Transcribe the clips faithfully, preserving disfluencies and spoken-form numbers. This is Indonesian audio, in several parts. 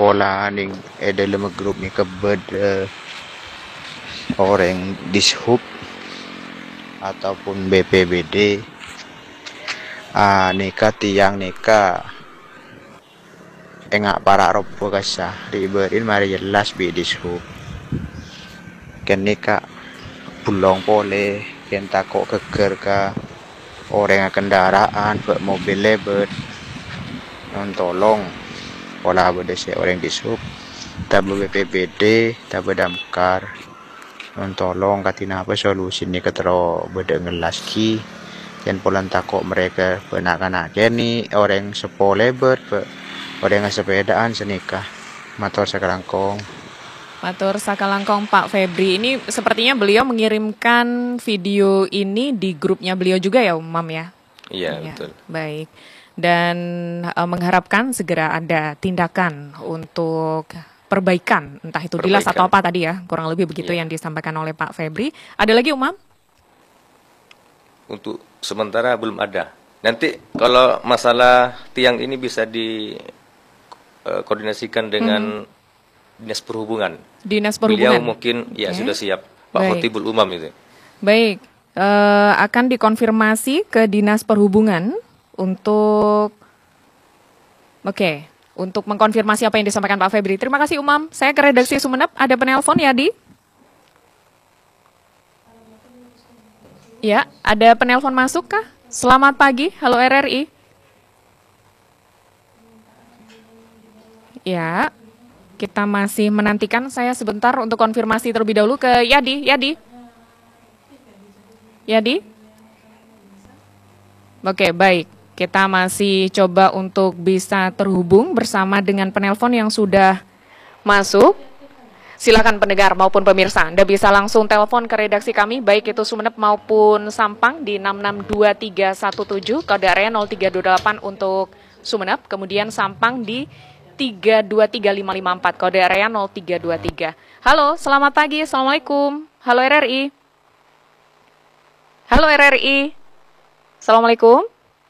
sekolah ning eh dalam grup ni kebed eh, orang dishub ataupun B P B D ah nika tiang nika engak para ropo kasah riberin mari jelas bi dishub ken nika bulong pole ken takok keker ka orang kendaraan be mobil lebet non tolong pola bedese orang dishub tabe B P B D tabe damkar non tolong katina apa solusi ni ketero beda ngelaski ken polan takok mereka penak-anak keni orang sepo lebet be orang sepedaan senikah motor sekarangkong. Matur sakalangkong Pak Febri. Ini sepertinya beliau mengirimkan video ini di grupnya beliau juga ya, Umam ya? Iya, ya, betul. Baik. Dan uh, mengharapkan segera ada tindakan untuk perbaikan, entah itu dilas atau apa tadi ya, kurang lebih begitu ya yang disampaikan oleh Pak Febri. Ada lagi, Umam? Untuk sementara belum ada. Nanti kalau masalah tiang ini bisa dikoordinasikan dengan hmm. Dinas Perhubungan. Dinas Perhubungan. Beliau mungkin ya okay. sudah siap, Pak Baik. Khotibul Umam itu. Baik, uh, akan dikonfirmasi ke Dinas Perhubungan untuk, oke, okay, untuk mengkonfirmasi apa yang disampaikan Pak Febri. Terima kasih Umam. Saya ke redaksi Sumeneb. Ada penelpon ya, Di? Ya, ada penelpon masuk kah? Selamat pagi, halo R R I. Ya. Kita masih menantikan, saya sebentar untuk konfirmasi terlebih dahulu ke Yadi. Yadi? Yadi? Oke, baik. Kita masih coba untuk bisa terhubung bersama dengan penelpon yang sudah masuk. Silakan pendengar maupun pemirsa, Anda bisa langsung telepon ke redaksi kami, baik itu Sumeneb maupun Sampang di enam enam dua tiga satu tujuh, kode area nol tiga dua delapan untuk Sumeneb, kemudian Sampang di tiga dua tiga lima lima empat, kode area nol tiga dua tiga. Halo, selamat pagi, Assalamualaikum. Halo R R I. Halo R R I. Assalamualaikum.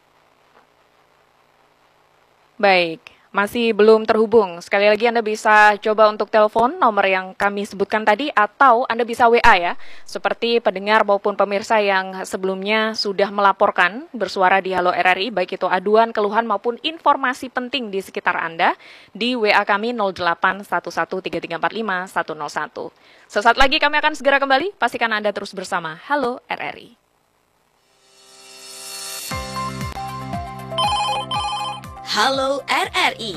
Baik, masih belum terhubung. Sekali lagi Anda bisa coba untuk telepon nomor yang kami sebutkan tadi, atau Anda bisa W A ya, seperti pendengar maupun pemirsa yang sebelumnya sudah melaporkan bersuara di Halo R R I, baik itu aduan, keluhan maupun informasi penting di sekitar Anda, di W A kami nol delapan satu satu tiga tiga empat lima satu nol satu. Sesaat lagi kami akan segera kembali, pastikan Anda terus bersama Halo R R I. Halo R R I.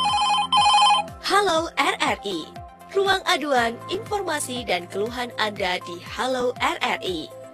Halo R R I. Ruang aduan, informasi dan keluhan Anda di Halo R R I.